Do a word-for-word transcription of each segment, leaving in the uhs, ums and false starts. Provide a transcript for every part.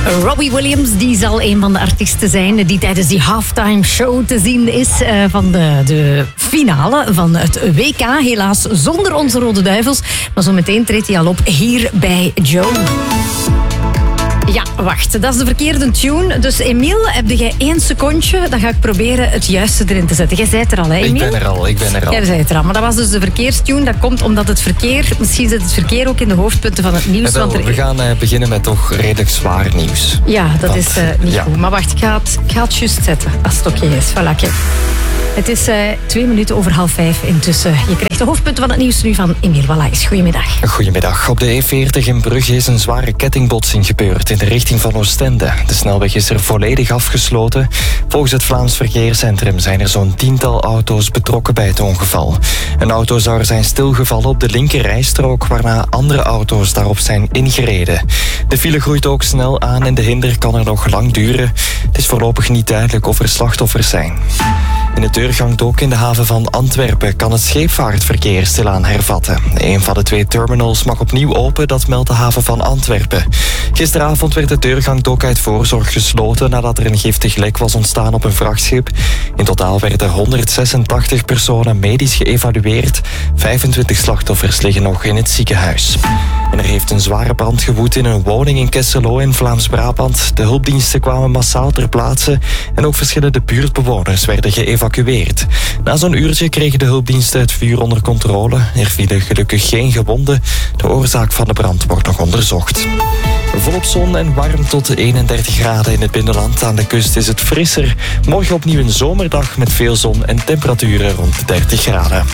Robbie Williams, die zal een van de artiesten zijn die tijdens die halftime show te zien is uh, van de, de finale van het W K. Helaas zonder onze Rode Duivels. Maar zo meteen treedt hij al op hier bij Joe. Ja, wacht. Dat is de verkeerde tune. Dus Emiel, heb jij één secondje? Dan ga ik proberen het juiste erin te zetten. Jij zei het er al, hè, Emiel? Ik ben er al, ik ben er al. Jij zei het er al. Maar dat was dus de verkeerstune. Dat komt omdat het verkeer... Misschien zit het verkeer ook in de hoofdpunten van het nieuws. Ja, wel, want er... We gaan uh, beginnen met toch redelijk zwaar nieuws. Ja, dat want, is uh, niet ja. goed. Maar wacht, ik ga het, ik ga het juist zetten. Als het oké okay is. Voilà, kijk. Het is uh, twee minuten over half vijf intussen. Je krijgt de hoofdpunten van het nieuws nu van Emiel Wallace. Goedemiddag. Goedemiddag. Op de E veertig in Brugge is een zware kettingbotsing gebeurd in de richting van Oostende. De snelweg is er volledig afgesloten. Volgens het Vlaams Verkeerscentrum zijn er zo'n tiental auto's betrokken bij het ongeval. Een auto zou er zijn stilgevallen op de linkerrijstrook, waarna andere auto's daarop zijn ingereden. De file groeit ook snel aan en de hinder kan er nog lang duren. Het is voorlopig niet duidelijk of er slachtoffers zijn. In de deurgang ook in de haven van Antwerpen kan het scheepvaartverkeer stilaan hervatten. Een van de twee terminals mag opnieuw open, dat meldt de haven van Antwerpen. Gisteravond werd de deurgang ook uit voorzorg gesloten nadat er een giftig lek was ontstaan op een vrachtschip. In totaal werden honderdzesentachtig personen medisch geëvalueerd. vijfentwintig slachtoffers liggen nog in het ziekenhuis. En er heeft een zware brand gewoed in een woning in Kesselo in Vlaams-Brabant. De hulpdiensten kwamen massaal ter plaatse en ook verschillende buurtbewoners werden geëvacueerd. Na zo'n uurtje kregen de hulpdiensten het vuur onder controle. Er vielen gelukkig geen gewonden. De oorzaak van de brand wordt nog onderzocht. Volop zon en warm tot eenendertig graden in het binnenland. Aan de kust is het frisser. Morgen opnieuw een zomerdag met veel zon en temperaturen rond de dertig graden.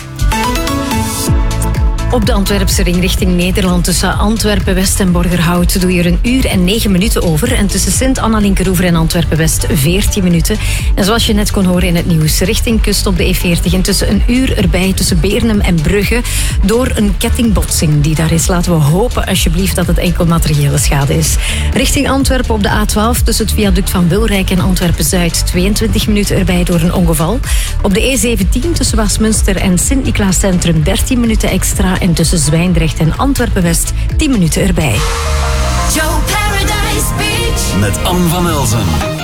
Op de Antwerpse ring richting Nederland tussen Antwerpen-West en Borgerhout doe je er een uur en negen minuten over. En tussen Sint-Anna-Linkeroever en Antwerpen-West veertien minuten. En zoals je net kon horen in het nieuws, richting kust op de E veertig intussen een uur erbij tussen Beernem en Brugge door een kettingbotsing die daar is. Laten we hopen alsjeblieft dat het enkel materiële schade is. Richting Antwerpen op de A twaalf tussen het viaduct van Wilrijk en Antwerpen-Zuid tweeëntwintig minuten erbij door een ongeval. Op de E zeventien tussen Waasmunster en Sint-Niklaas Centrum dertien minuten extra. En tussen Zwijndrecht en Antwerpen-West tien minuten erbij. Joe Paradise Beach met Anne van Elzen.